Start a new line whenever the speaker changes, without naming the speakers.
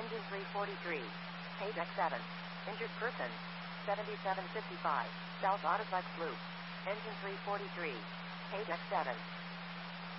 Engine 343. Page X7. Injured person. 7755. South Autoplex Loop. Engine 343. Page X7.